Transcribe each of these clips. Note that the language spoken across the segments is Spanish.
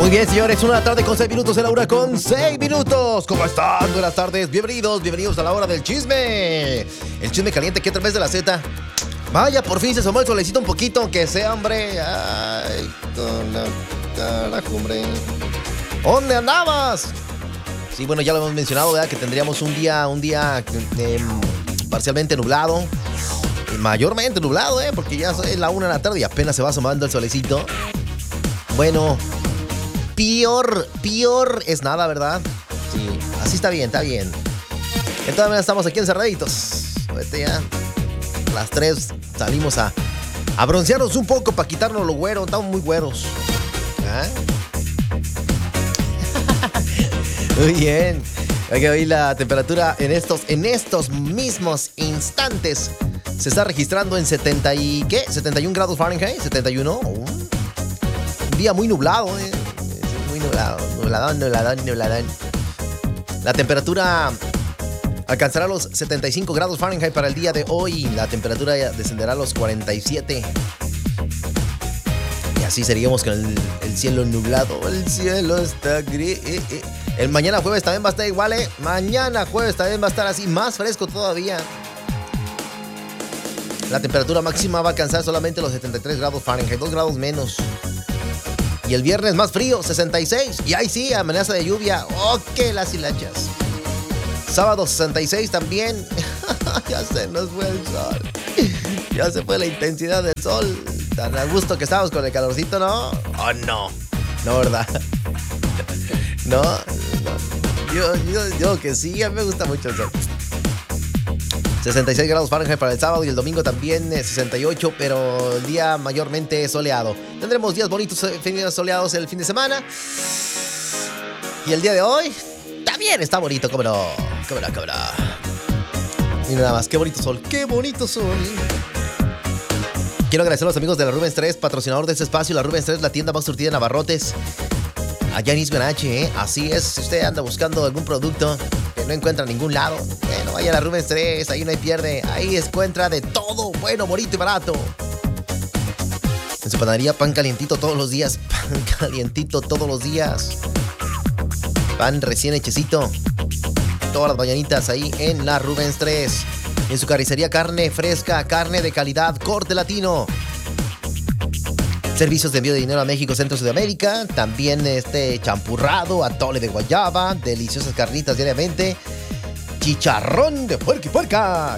Muy bien, señores, 1:06 p.m. en la hora con 6 minutos. ¿Cómo están? Buenas tardes, bienvenidos a la hora del chisme. El chisme caliente que a través de la Z. Vaya, por fin se asomó el solecito un poquito, aunque sea, hombre. Ay, con la cumbre. ¿Dónde andabas? Sí, bueno, ya lo hemos mencionado, ¿verdad? Que tendríamos un día parcialmente nublado. Mayormente nublado, porque ya es la 1 de la tarde y apenas se va asomando el solecito. Bueno, peor es nada, ¿verdad? Sí, así está bien, De todas maneras estamos aquí encerraditos. Ahorita ya a las 3 salimos a broncearnos un poco para quitarnos los güeros. Estamos muy güeros. ¿Ah? Muy bien. Hoy la temperatura en estos mismos instantes se está registrando en 71 grados Fahrenheit, 71. Un día muy nublado, muy nubladón. La temperatura alcanzará los 75 grados Fahrenheit para el día de hoy. La temperatura descenderá a los 47. Y así seríamos con el cielo nublado. El cielo está gris. El mañana jueves también va a estar igual, Mañana jueves también va a estar así, más fresco todavía. La temperatura máxima va a alcanzar solamente los 73 grados Fahrenheit, 2 grados menos. Y el viernes más frío, 66. Y ahí sí, amenaza de lluvia. ¡Oh, qué las hilachas! Sábado 66 también. Ya se nos fue el sol. Ya se fue la intensidad del sol. Tan a gusto que estábamos con el calorcito, ¿no? ¡Oh, no! No, ¿verdad? No. Yo que sí, a mí me gusta mucho el sol. 66 grados Fahrenheit para el sábado y el domingo también 68, pero el día mayormente soleado. Tendremos días bonitos, soleados el fin de semana. Y el día de hoy también está bonito, cómo no. Y nada más, qué bonito sol. Quiero agradecer a los amigos de la Rubens 3, patrocinador de este espacio. La Rubens 3, la tienda más surtida en abarrotes, allá en Isguanache, Así es, si usted anda buscando algún producto que no encuentra en ningún lado, bueno, vaya a la Rubens 3, ahí no hay pierde. Ahí encuentra de todo, bueno, bonito y barato. En su panadería, pan calientito todos los días. Pan recién hechecito. Todas las mañanitas ahí en la Rubens 3. En su carnicería, carne fresca, carne de calidad, corte latino. Servicios de envío de dinero a México, Centro, Sudamérica. También champurrado, atole de guayaba, deliciosas carnitas diariamente. Chicharrón de puerco y puerca.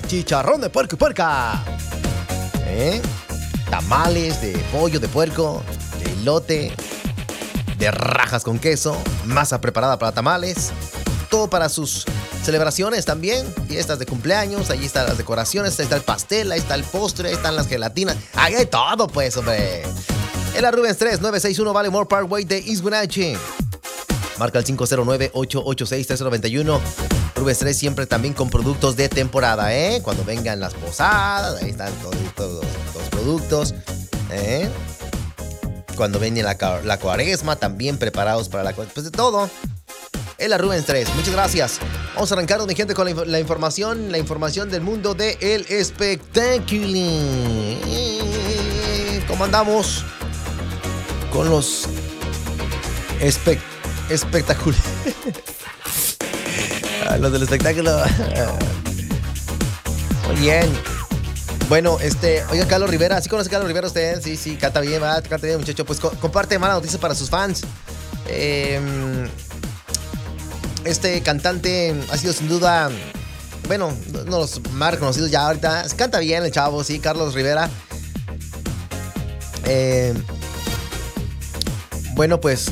Tamales de pollo, de puerco, de elote, de rajas con queso, masa preparada para tamales. Todo para sus celebraciones también, fiestas de cumpleaños. Ahí están las decoraciones, ahí está el pastel, ahí está el postre, ahí están las gelatinas. Ahí hay todo, pues, hombre. En la Rubens 3, 961 Baltimore Parkway de East Wenatchee. Marca el 509-886-3091. Rubens 3 siempre también con productos de temporada, Cuando vengan las posadas, ahí están todos los productos, Cuando viene la cuaresma, también preparados para la cuaresma. Pues de todo. En la Rubens 3. Muchas gracias. Vamos a arrancar, mi gente, con la información del mundo del espectáculo. ¿Cómo andamos con los espectáculos? Los del espectáculo. Muy bien. Bueno, oiga, Carlos Rivera. ¿Sí conoce a Carlos Rivera usted? Sí, canta bien, muchacho. Pues comparte mala noticia para sus fans. Este cantante ha sido sin duda, bueno, uno de los más reconocidos ya ahorita. Canta bien el chavo, sí, Carlos Rivera. Bueno, pues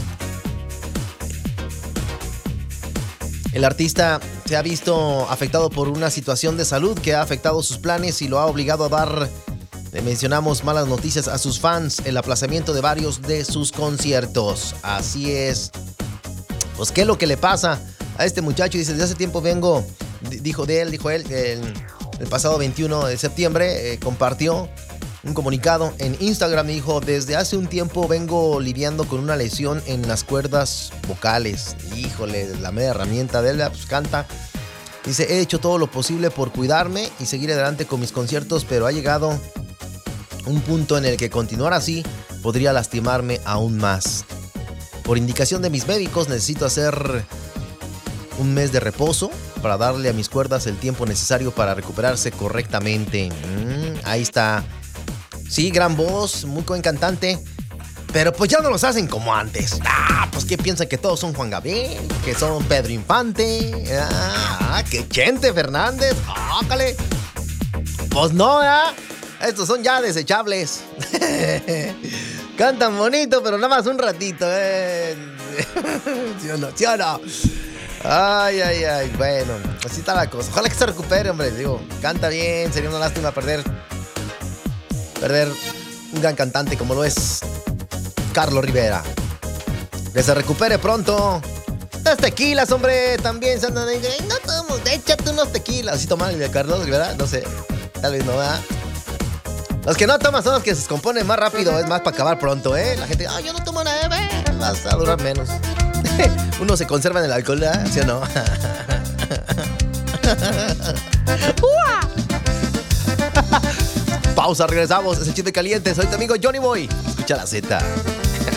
el artista se ha visto afectado por una situación de salud que ha afectado sus planes y lo ha obligado a dar, mencionamos, malas noticias a sus fans, el aplazamiento de varios de sus conciertos. Así es. Pues, ¿qué es lo que le pasa a este muchacho? Dice, desde hace tiempo dijo él, el pasado 21 de septiembre, compartió un comunicado en Instagram. Dijo, desde hace un tiempo vengo lidiando con una lesión en las cuerdas vocales. Híjole, la media herramienta de él, pues canta. Dice, he hecho todo lo posible por cuidarme y seguir adelante con mis conciertos, pero ha llegado un punto en el que continuar así podría lastimarme aún más. Por indicación de mis médicos necesito hacer un mes de reposo para darle a mis cuerdas el tiempo necesario para recuperarse correctamente. Ahí está. Sí, gran voz, muy buen cantante. Pero pues ya no los hacen como antes. Pues que piensan que todos son Juan Gabriel, que son Pedro Infante, que Chente Fernández. ¡Ácale! Pues no, estos son ya desechables. Cantan bonito, pero nada más un ratito, ¿Sí o no? ¿Sí o no? Ay. Bueno, así está la cosa. Ojalá que se recupere, hombre. Digo, canta bien. Sería una lástima perder un gran cantante como lo es Carlos Rivera. Que se recupere pronto. Las tequilas, hombre. También se andan ahí. No tomo, échate unos tequilas. ¿Sí toman el de Carlos Rivera? No sé. Tal vez no, ¿verdad? Los que no toman son los que se descomponen más rápido. Es más para acabar pronto, La gente, yo no tomo nada, vas a durar menos. Uno se conserva en el alcohol, ¿verdad? ¿Sí o no? Pausa, regresamos. Es el Chisme Caliente. Soy tu amigo Johnny Boy. Escucha la Z.